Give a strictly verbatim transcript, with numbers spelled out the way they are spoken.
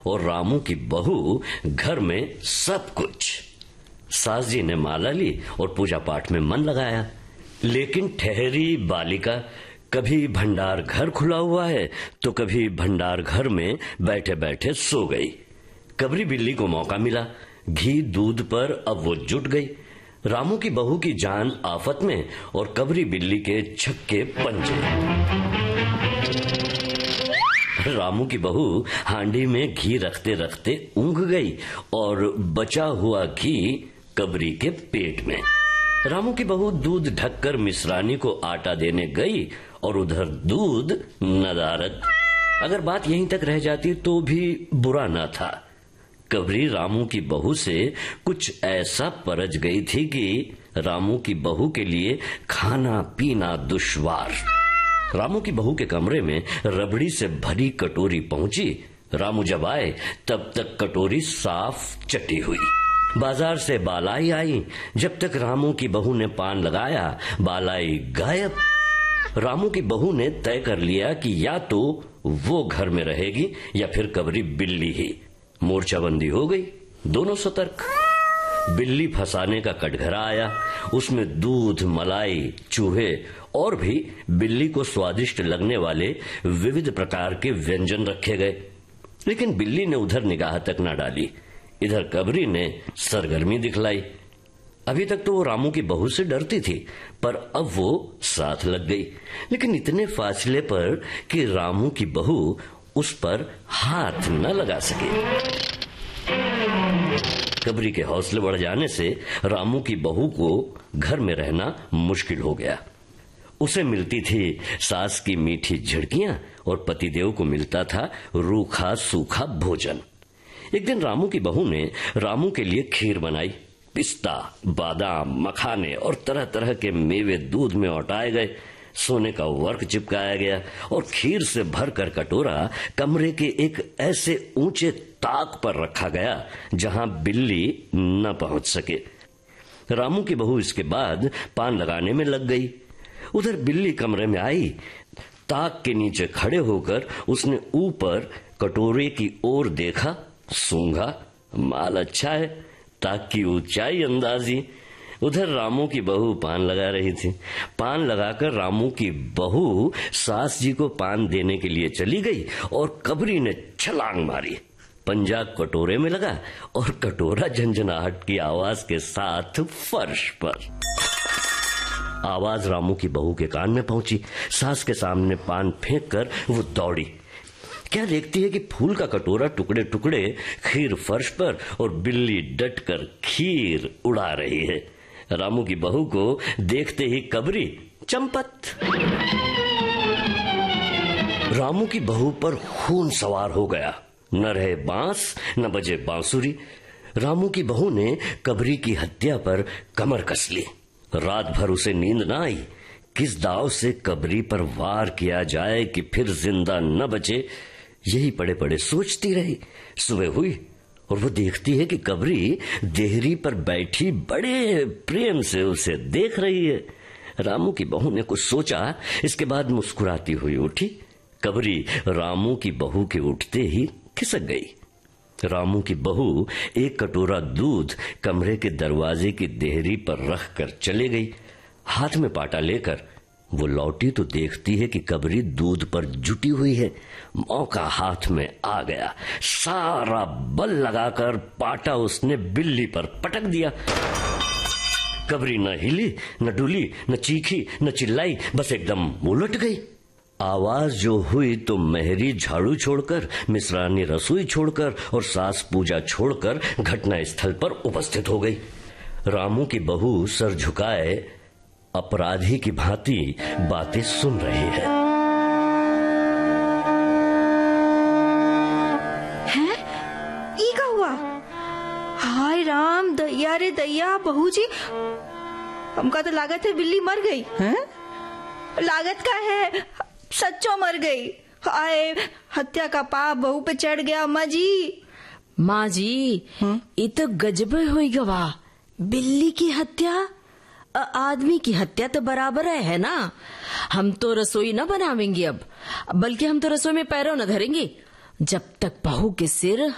और रामू की बहू घर में सब कुछ। सास जी ने माला ली और पूजा पाठ में मन लगाया, लेकिन ठहरी बालिका कभी भंडार घर खुला हुआ है तो कभी भंडार घर में बैठे बैठे सो गई। कबरी बिल्ली को मौका मिला, घी दूध पर अब वो जुट गई। रामू की बहू की जान आफत में और कबरी बिल्ली के छक्के पंजे। रामू की बहू हांडी में घी रखते रखते ऊँघ गई और बचा हुआ घी कबरी के पेट में। रामू की बहू दूध ढककर मिश्रानी को आटा देने गई और उधर दूध नदारद। अगर बात यहीं तक रह जाती तो भी बुरा न था। कबरी रामू की बहू से कुछ ऐसा परज गई थी कि रामू की बहू के लिए खाना पीना दुश्वार। रामू की बहू के कमरे में रबड़ी से भरी कटोरी पहुंची। रामू जब आए तब तक कटोरी साफ चटी हुई। बाजार से बालाई आई। जब तक रामू की बहू ने पान लगाया बालाई गायब। रामू की बहू ने तय कर लिया कि या तो वो घर में रहेगी या फिर कबरी बिल्ली ही। मोर्चाबंदी हो गई, दोनों सतर्क। बिल्ली फंसाने का कटघरा आया। उसमें दूध, मलाई, चूहे और भी बिल्ली को स्वादिष्ट लगने वाले विविध प्रकार के व्यंजन रखे गए, लेकिन बिल्ली ने उधर निगाह तक न डाली। इधर कबरी ने सरगर्मी दिखलाई। अभी तक तो वो रामू की बहू से डरती थी, पर अब वो साथ लग गई, लेकिन इतने फासले पर कि रामू की बहू उस पर हाथ न लगा सके। कबरी के हौसले बढ़ जाने से रामू की बहू को घर में रहना मुश्किल हो गया। उसे मिलती थी सास की मीठी झिड़कियां और पतिदेव को मिलता था रूखा सूखा भोजन। एक दिन रामू की बहू ने रामू के लिए खीर बनाई। पिस्ता, बादाम, मखाने और तरह तरह के मेवे दूध में औटाए गए। सोने का वर्क चिपकाया गया और खीर से भरकर कटोरा कमरे के एक ऐसे ऊंचे ताक पर रखा गया जहां बिल्ली न पहुंच सके। रामू की बहू इसके बाद पान लगाने में लग गई। उधर बिल्ली कमरे में आई। ताक के नीचे खड़े होकर उसने ऊपर कटोरे की ओर देखा, सूंघा, माल अच्छा है, ताक की ऊंचाई अंदाजी। उधर रामू की बहू पान लगा रही थी। पान लगाकर रामू की बहू सास जी को पान देने के लिए चली गई और कबरी ने छलांग मारी। पंजा कटोरे में लगा और कटोरा झंझनाहट की आवाज के साथ फर्श पर। आवाज रामू की बहू के कान में पहुंची। सास के सामने पान फेंक कर वो दौड़ी। क्या देखती है कि फूल का कटोरा टुकड़े टुकड़े, खीर फर्श पर और बिल्ली डटकर खीर उड़ा रही है। रामू की बहू को देखते ही कबरी चंपत। रामू की बहू पर खून सवार हो गया। न रहे बांस न बजे बांसुरी। रामू की बहू ने कबरी की हत्या पर कमर कस ली। रात भर उसे नींद न आई। किस दाव से कबरी पर वार किया जाए कि फिर जिंदा न बचे, यही पड़े पड़े सोचती रही। सुबह हुई और वो देखती है कि कबरी देहरी पर बैठी बड़े प्रेम से उसे देख रही है। रामू की बहू ने कुछ सोचा, इसके बाद मुस्कुराती हुई उठी। कबरी रामू की बहू के उठते ही खिसक गई। रामू की बहू एक कटोरा दूध कमरे के दरवाजे की देहरी पर रख कर चले गई। हाथ में पाटा लेकर वो लौटी तो देखती है कि कबरी दूध पर जुटी हुई है। मौका हाथ में आ गया। सारा बल लगाकर पाटा उसने बिल्ली पर पटक दिया। कबरी न हिली, न डुली, न चीखी, न चिल्लाई, बस एकदम उलट गई। आवाज जो हुई तो मेहरी झाड़ू छोड़कर, मिश्रानी रसोई छोड़कर और सास पूजा छोड़कर घटना स्थल पर उपस्थित हो गई। रामू की बहू सर झुकाए अपराधी की भांति बातें सुन रही है। हैं? ई का हुआ? हाय राम, दैया रे दैया, बहू जी, हमका तो लागत है बिल्ली मर गई। हैं? लागत का है, सच्चो मर गई। हाय, हत्या का पाप बहू पे चढ़ गया। अम्मा जी, माँ जी, ये तो गजब हुई गवा। बिल्ली की हत्या, आदमी की हत्या तो बराबर है, है ना। हम तो रसोई न बनावेंगे अब, बल्कि हम तो रसोई में पैरों न धरेंगे जब तक बहू के सिर